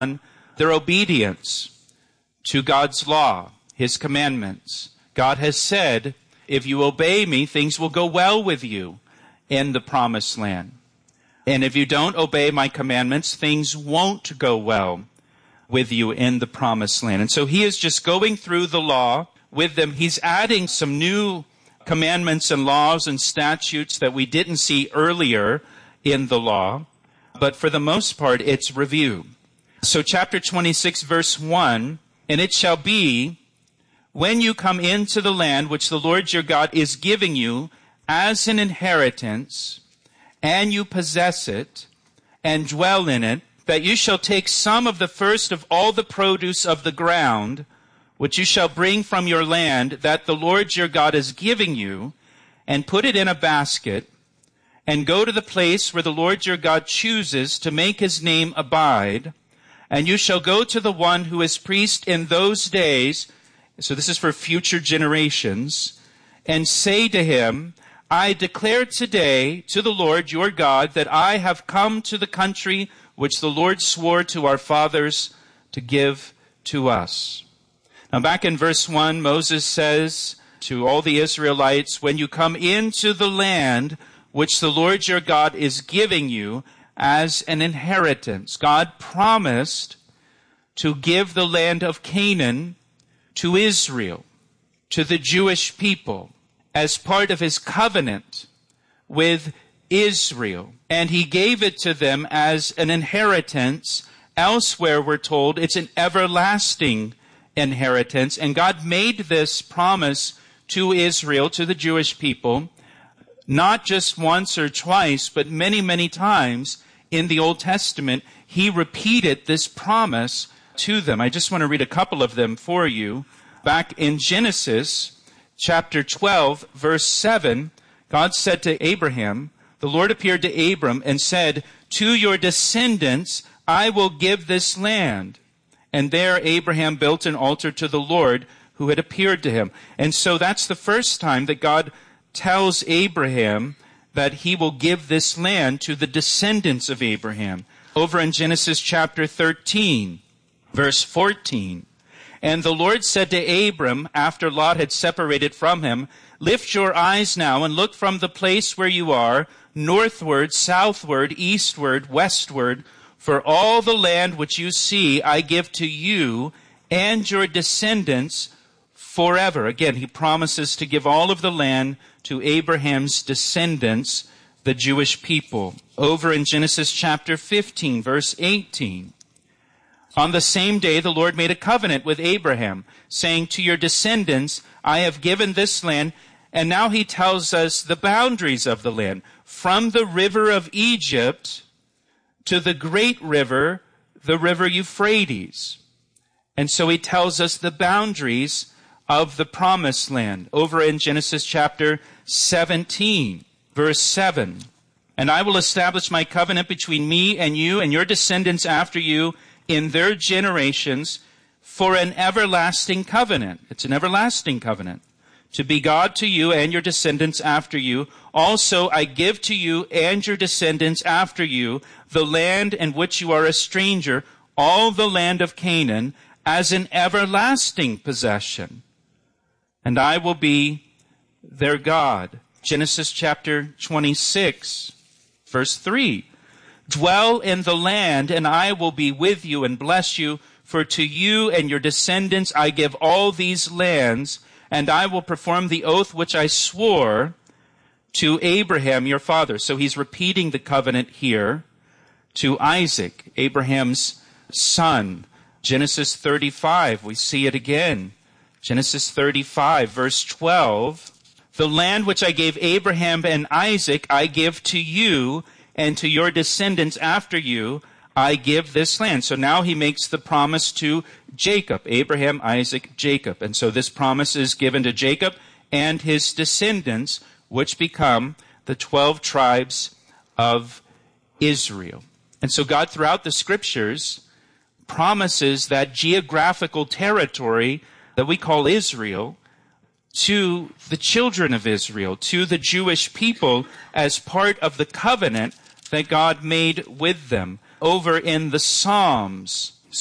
their obedience to God's law, His commandments. God has said, if you obey me, things will go well with you in the promised land. And if you don't obey my commandments, things won't go well with you in the promised land. And so he is just going through the law with them. He's adding some new commandments and laws and statutes that we didn't see earlier in the law. But for the most part, it's review. So chapter 26, verse 1, and it shall be, when you come into the land which the Lord your God is giving you as an inheritance, and you possess it, and dwell in it, that you shall take some of the first of all the produce of the ground, which you shall bring from your land, that the Lord your God is giving you, and put it in a basket, and go to the place where the Lord your God chooses to make his name abide, and you shall go to the one who is priest in those days, so this is for future generations, and say to him, I declare today to the Lord your God that I have come to the country which the Lord swore to our fathers to give to us. Now back in verse 1, Moses says to all the Israelites, when you come into the land which the Lord your God is giving you as an inheritance, God promised to give the land of Canaan to Israel, to the Jewish people, as part of his covenant with Israel. And he gave it to them as an inheritance. Elsewhere, we're told, it's an everlasting inheritance. And God made this promise to Israel, to the Jewish people, not just once or twice, but many, many times in the Old Testament. He repeated this promise to them. I just want to read a couple of them for you. Back in Genesis chapter 12, verse 7, God said to Abraham, the Lord appeared to Abram and said, to your descendants I will give this land. And there Abraham built an altar to the Lord who had appeared to him. And so that's the first time that God tells Abraham that he will give this land to the descendants of Abraham. Over in Genesis chapter 13, verse 14. And the Lord said to Abram, after Lot had separated from him, lift your eyes now and look from the place where you are, northward, southward, eastward, westward, for all the land which you see I give to you and your descendants forever. Again, he promises to give all of the land to Abraham's descendants, the Jewish people. Over in Genesis chapter 15, verse 18. On the same day, the Lord made a covenant with Abraham, saying, to your descendants, I have given this land. And now he tells us the boundaries of the land. From the river of Egypt to the great river, the river Euphrates. And so he tells us the boundaries of the promised land. Over in Genesis chapter 17, verse 7. And I will establish my covenant between me and you and your descendants after you in their generations for an everlasting covenant. It's an everlasting covenant. To be God to you and your descendants after you. Also I give to you and your descendants after you the land in which you are a stranger, all the land of Canaan, as an everlasting possession. And I will be their God. Genesis chapter 26, verse 3. Dwell in the land, and I will be with you and bless you. For to you and your descendants I give all these lands, and I will perform the oath which I swore to Abraham your father. So he's repeating the covenant here to Isaac, Abraham's son. Genesis 35, we see it again. Genesis 35, verse 12. The land which I gave Abraham and Isaac I give to you, and to your descendants after you, I give this land. So now he makes the promise to Jacob, Abraham, Isaac, Jacob. And so this promise is given to Jacob and his descendants, which become the 12 tribes of Israel. And so God, throughout the scriptures, promises that geographical territory that we call Israel to the children of Israel, to the Jewish people, as part of the covenant that God made with them. Over in the Psalms,